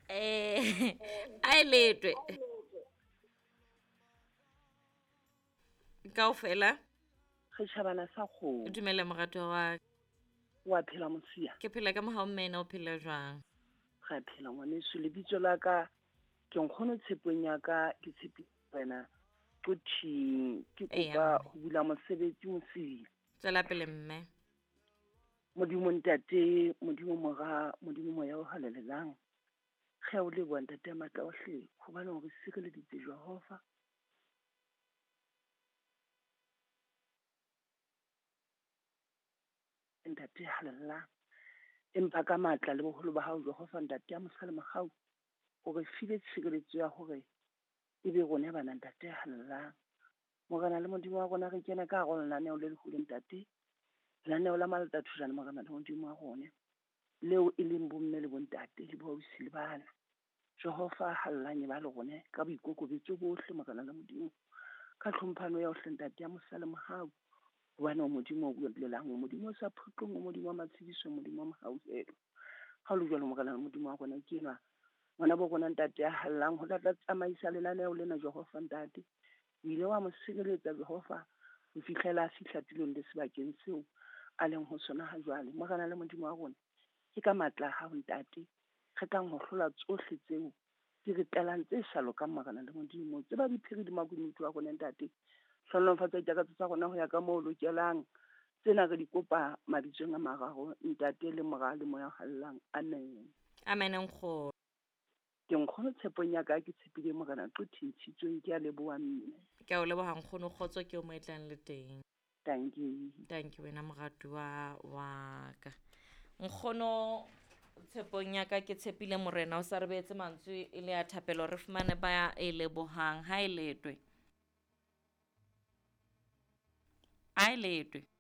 A letwe kaofela Re tjhabana sa o kgomo. dumela morato wa Wa phela mosia. ke phela ka mohau mmena o phela jwang Ra phela ngwaneso lebitso la ka ke nkgono Tshepong ya ka ke tshepi wena qothing ke kopa ho bula mosebetsi mosebetsi. tswela pele mme Modimo ntate, modimo mora, modimo moya o halalelang. Ge o le bua ntate matla ohle hobane o re sireleditse Jehova. Ntate halalelang. Empa ka matla le boholo ba hao Jehova ntate ya mosale mogau o re file tshireletso ya hore ebe rona bana ntate halalelang. Morena le modimo wa rona re kena ka hara lenaneo le leholo ntate. Lenaneo la maleta thujana morena le modimo wa rona. Leo e leng bomme le bontate le boausi le bana. Jehova hallang ba le rona ka boikokobetso bohle morena le modimo. Ka tlhomphano ya ohle ntate ya mosale mohau. Hobane o modimo o buelelang o modimo o sa phutlong o modimo wa matshidiso modimo wa mohauhelo. Ha o le jwalo morena le modimo wa rona ke enwa ngwana bo rona ntate ya hallang ho tla tsamaisa lenaneo lena Jehova ntate. O ile wa mo sireletsa Jehova ho fihlela a fihla tulong le sebakeng seo a leng ho sona ha jwale morena le modimo wa rona ke ka matla ha ntate re tlang ho hlola tsohle tseo di re tlalang tse sa lokang morena le modimo tse ba diphiri di makunutu wa rona ntate hlonolofatsa ditakatso tsa rona ho ya ka moo lokelang tsena re di kopa mabitsong a mararo ntate le mora le moya hallang amen nkgono ke nkgono Tshepong ya ka ke tshepile morena qothintshitsweng ke a leboha mme ke a o leboha nkgono kgotso ke o mo etlang le teng thank you wena moratuwa wa ka nkgono Tshepong ya ka ke tshepile morena o sa re beetse mantswe e le ya thapelo re fumane ba e lebohang ha e letwe